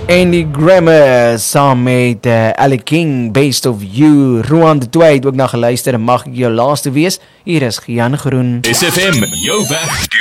Andy Grammer saam met Ali King, Best of You. Roan de Twee het ook na geluister en mag ek jou laaste wees. Hier is Gian Groen. SFM, jou weg